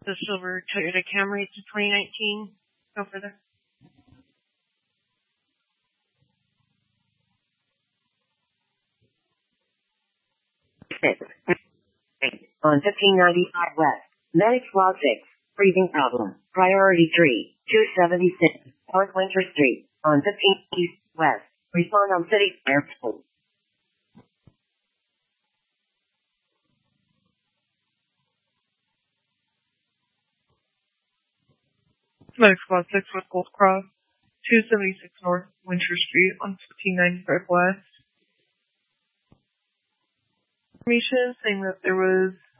the silver Toyota Camry. It's a 2019. Go further. On 1595 West, Medic Squad 6, freezing problem. Priority 3, 276, North Winter Street, on 15 East West. Respond on City Airport. Medic Squad 6 with Gold Cross, 276 North Winter Street on 1595 West. Information saying that there was